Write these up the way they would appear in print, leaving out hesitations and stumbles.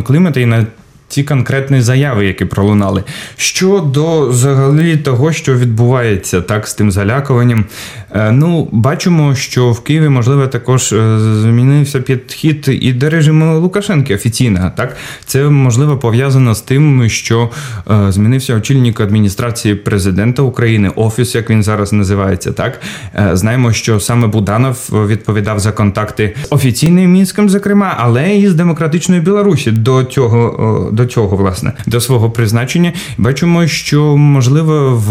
зміну клімату і на ті конкретні заяви, які пролунали. Щодо взагалі того, що відбувається так з тим залякуванням, бачимо, що в Києві, можливо, також змінився підхід і до режиму Лукашенка офіційного. Так? Це, можливо, пов'язано з тим, що змінився очільник адміністрації президента України, офіс, як він зараз називається. Так? Знаємо, що саме Буданов відповідав за контакти з офіційним Мінськом, зокрема, але і з демократичною Білорусі до цього, власне, до свого призначення. Бачимо, що, можливо,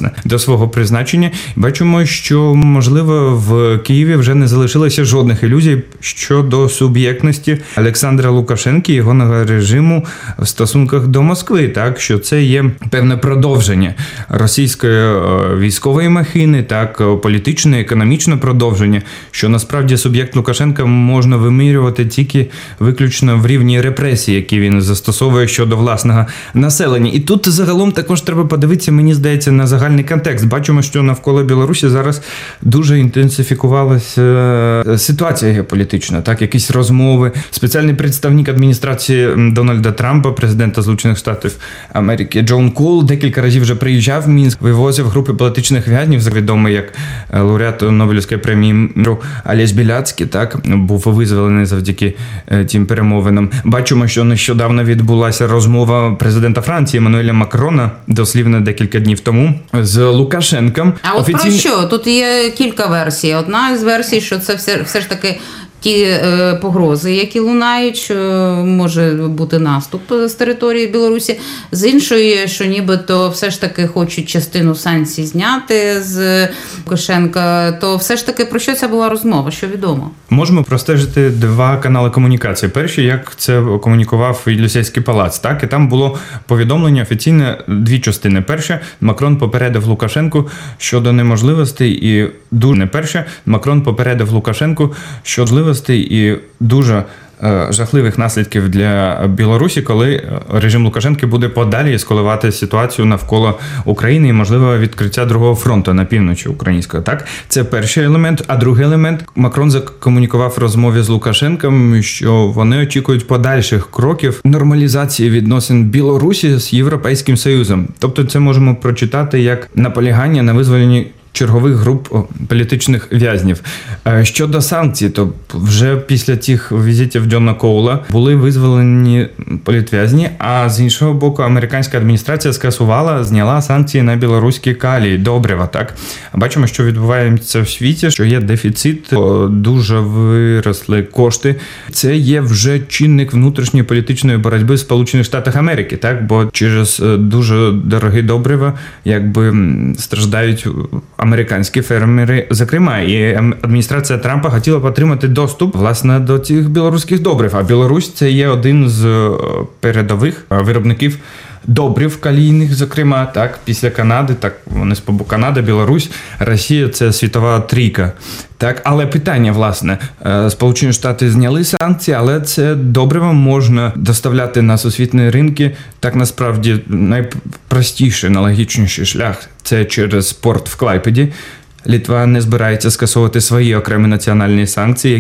в Києві вже не залишилося жодних ілюзій щодо суб'єктності Олександра Лукашенка і його режиму в стосунках до Москви, так, що це є певне продовження російської військової махини, так, політичне, економічне продовження, що насправді суб'єкт Лукашенка можна вимірювати тільки виключно в рівні репресій, які він застосовує щодо власного населення. І тут загалом також треба подивитися, мені здається, на загальний контекст. Бачимо, що навколо Білорусі зараз дуже інтенсифікувалася ситуація геополітична, так, якісь розмови. Спеціальний представник адміністрації Дональда Трампа, президента Сполучених Штатів Америки, Джон Кол, декілька разів вже приїжджав в Мінськ, вивозив групи політичних в'язнів, відомий як лауреат Нобелівської премії Олесь Біляцький, так, був визволений завдяки тим перемовинам. Бачимо, що нещодавно відбулася розмова президента Франції Еммануеля Макрона, дослівно декілька днів тому, з Лукашенком. А от про що? Тут є кілька версій. Одна з версій, що це все ж таки ті погрози, які лунають, що може бути наступ з території Білорусі. З іншої, що нібито все ж таки хочуть частину санкцій зняти з Лукашенка, то все ж таки про що ця була розмова, що відомо? Можемо простежити два канали комунікації. Перший, як це комунікував Єлисейський палац, так, і там було повідомлення офіційне, дві частини. Перше, Макрон попередив Лукашенку щодо неможливостей і Макрон попередив Лукашенку щодо і дуже жахливих наслідків для Білорусі, коли режим Лукашенка буде подалі ескалувати ситуацію навколо України і, можливо, відкриття другого фронту на півночі українського. Так, це перший елемент. А другий елемент, Макрон закомунікував в розмові з Лукашенком, що вони очікують подальших кроків нормалізації відносин Білорусі з Європейським Союзом. Тобто це можемо прочитати як наполягання на визволенні чергових груп політичних в'язнів. Щодо санкцій, то вже після тих візитів Джона Коула були визволені політв'язні, а з іншого боку американська адміністрація зняла санкції на білоруський калій, добрива, так? Бачимо, що відбувається в світі, що є дефіцит, дуже виросли кошти. Це є вже чинник внутрішньої політичної боротьби в Сполучених Штатах Америки, так? Бо через дуже дорогі добрива страждають американські фермери, зокрема, і адміністрація Трампа хотіла б отримати доступ, власне, до цих білоруських добрив. А Білорусь – це є один з передових виробників добрив калійних, зокрема, так, після Канади, так, вони з Канада, Білорусь, Росія – це світова трійка. Так, але питання, власне, Сполучені Штати зняли санкції, але це добриво можна доставляти на всесвітні ринки. Так, насправді, найпростіший, найлогічніший шлях – це через порт в Клайпеді. Литва не збирається скасовувати свої окремі національні санкції,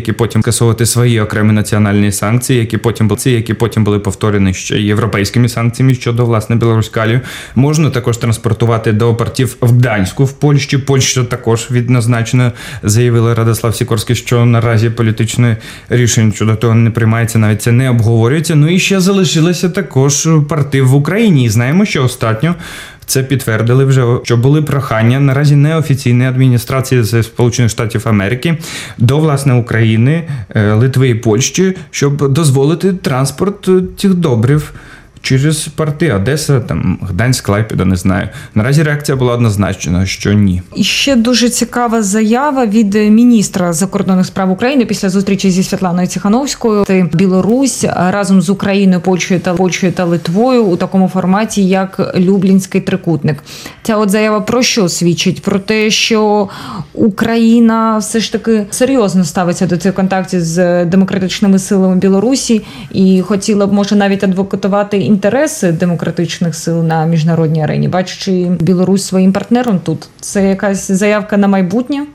які потім були повторені ще європейськими санкціями щодо, власне, білоруськалію. Можна також транспортувати до портів в Гданську, в Польщі. Польща також віднозначно заявила Радослав Сікорський, що наразі політичне рішення щодо того не приймається, навіть це не обговорюється. Ну і ще залишилися також порти в Україні. І знаємо, що остатньо це підтвердили вже, що були прохання наразі неофіційної адміністрації з Сполучених Штатів Америки до, власне, України, Литви і Польщі, щоб дозволити транспорт цих добрив через порти Одеса, там, Гданськ, Клайпеда, не знаю. Наразі реакція була однозначна, що ні. І ще дуже цікава заява від міністра закордонних справ України після зустрічі зі Світланою Цихановською. Білорусь разом з Україною, Польщею та Литвою у такому форматі, як Люблінський трикутник. Ця от заява про що свідчить? Про те, що Україна все ж таки серйозно ставиться до цих контактів з демократичними силами Білорусі і хотіла б, може, навіть адвокатувати інтереси демократичних сил на міжнародній арені, бачачи Білорусь своїм партнером тут. Це якась заявка на майбутнє?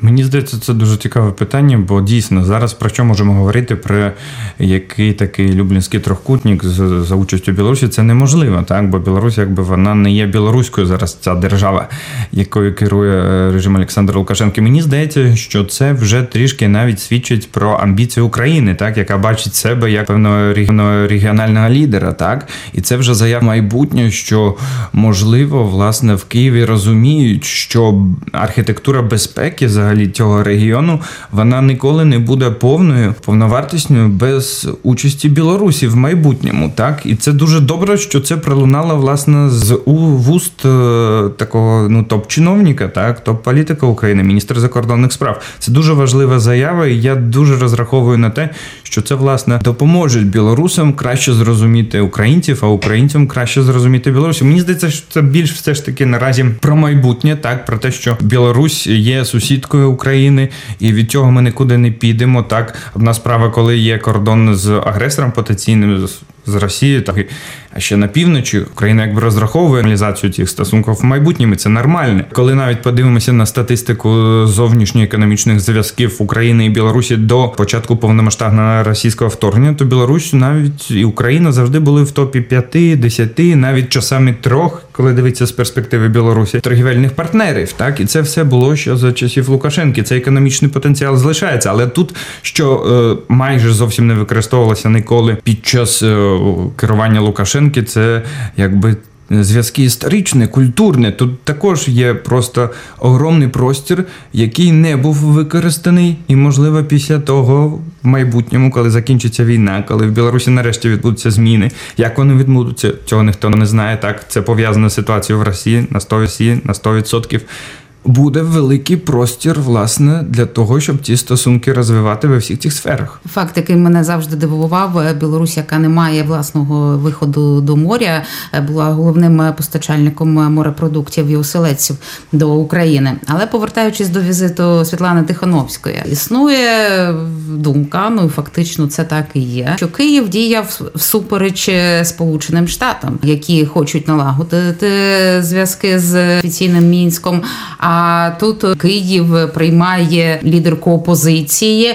Мені здається, це дуже цікаве питання, бо дійсно зараз про що можемо говорити, про який такий Люблінський трьохкутник за участю Білорусі, це неможливо, так? Бо Білорусь, якби вона не є білоруською зараз, ця держава, якою керує режим Олександра Лукашенка. Мені здається, що це вже трішки навіть свідчить про амбіцію України, так? Яка бачить себе як певного регіонального лідера, так? І це вже заява майбутнього, що можливо, власне, в Києві розуміють, що архітектура безпеки взагалі цього регіону, вона ніколи не буде повновартісною без участі Білорусі в майбутньому, так? І це дуже добре, що це пролунало, власне, з вуст такого, топ-чиновника, так? Топ-політика України, міністра закордонних справ. Це дуже важлива заява, і я дуже розраховую на те, що це, власне, допоможе білорусам краще зрозуміти українців, а українцям краще зрозуміти білорусів. Мені здається, що це більш все ж таки наразі про майбутнє, так, про те, що Білорусь є сусідкою України, і від цього ми нікуди не підемо, так. Одна справа, коли є кордон з агресором потенційним, з Росією, так, а ще на півночі Україна якби розраховує реалізацію цих стосунків в майбутньому, це нормально. Коли навіть подивимося на статистику зовнішньоекономічних зв'язків України і Білорусі до початку повномасштабного російського вторгнення, то Білорусь навіть і Україна завжди були в топі 5, 10, навіть часами 3, коли дивитися з перспективи Білорусі, торгівельних партнерів, так? І це все було ще за часів Лукашенки. Цей економічний потенціал залишається. Але тут, що майже зовсім не використовувалося ніколи під час керування Лукашенки, це якби зв'язки історичні, культурні. Тут також є просто огромний простір, який не був використаний, і, можливо, після того в майбутньому, коли закінчиться війна, коли в Білорусі нарешті відбудуться зміни, як вони відбудуться, цього ніхто не знає, так? Це пов'язано з ситуацією в Росії на 100%. Буде великий простір, власне, для того, щоб ці стосунки розвивати во всіх цих сферах. Факт, який мене завжди дивував, Білорусь, яка не має власного виходу до моря, була головним постачальником морепродуктів і оселедців до України. Але повертаючись до візиту Світлани Тихановської, існує думка, і фактично це так і є, що Київ діяв всупереч Сполученим Штатам, які хочуть налагодити зв'язки з офіційним Мінськом. А тут Київ приймає лідерку опозиції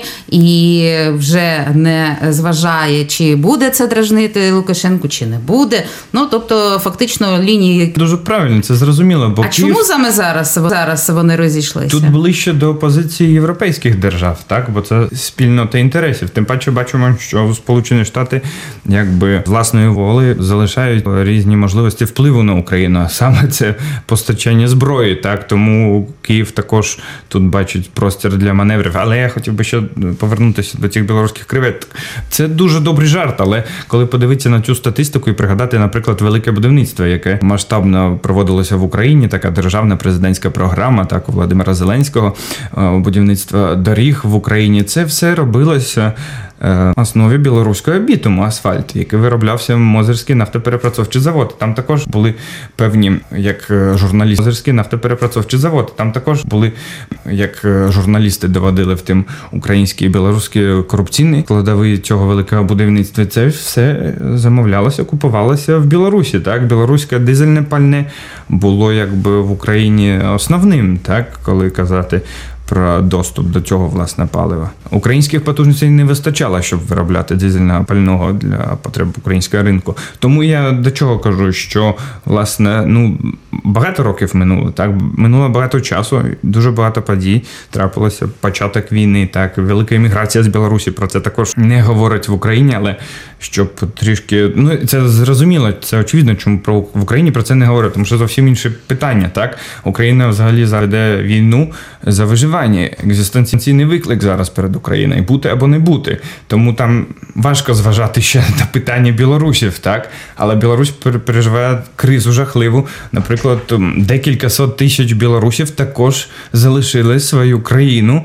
і вже не зважає, чи буде це дражнити Лукашенку, чи не буде. Тобто, фактично, лінії... Дуже правильно, це зрозуміло. Бо чому саме зараз вони розійшлися? Тут ближче до позиції європейських держав, так? Бо це спільнота інтересів. Тим паче бачимо, що Сполучені Штати якби з власної воли залишають різні можливості впливу на Україну. А саме це постачання зброї, так? Тому Київ також тут бачить простір для маневрів. Але я хотів би ще повернутися до цих білоруських креветок. Це дуже добрий жарт, але коли подивитися на цю статистику і пригадати, наприклад, велике будівництво, яке масштабно проводилося в Україні, така державна президентська програма, так, у Володимира Зеленського, будівництво доріг в Україні, це все робилося на основі білоруського бітуму, асфальт, який вироблявся Мозирський нафтоперепрацовчий завод. Там також були певні, як журналісти, Мозирський нафтоперепрацовчий завод. Там також були, як журналісти доводили в тим українські і білоруські корупційні складові цього великого будівництва. Це все замовлялося, купувалося в Білорусі, так? Білоруське дизельне пальне було якби в Україні основним, так, коли казати про доступ до цього, власне, палива. Українських потужностей не вистачало, щоб виробляти дизельного пального для потреб українського ринку. Тому я до чого кажу, що, власне, багато років минуло, так? Минуло багато часу, дуже багато подій. Трапилося початок війни, так? Велика еміграція з Білорусі, про це також не говорять в Україні, але щоб трішки... це зрозуміло, це очевидно, чому в Україні про це не говорять, тому що зовсім інше питання, так? Україна взагалі заведе війну за виживання. Екзистенційний виклик зараз перед Україною. Бути або не бути. Тому там важко зважати ще на питання білорусів, так? Але Білорусь переживає кризу жахливу. Наприклад, декілька сот тисяч білорусів також залишили свою країну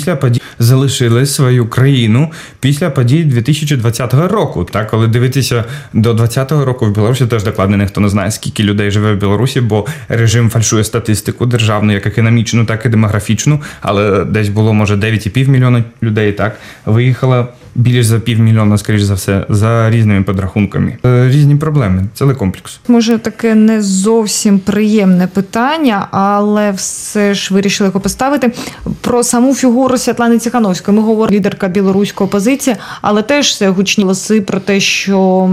після подій 2020 року. Так? Коли дивитися до 2020 року в Білорусі, теж докладно ніхто не знає, скільки людей живе в Білорусі, бо режим фальшує статистику державну, як економічну, так і демографічну. Але десь було, може, 9,5 мільйона людей, так, виїхало більш за 500 000, скоріш за все, за різними підрахунками. Різні проблеми, цілий комплекс. Може, таке не зовсім приємне питання, але все ж вирішили його поставити. Про саму фігуру Світлани Тихановської ми говоримо, лідерка білоруської опозиції, але теж це гучні голоси про те, що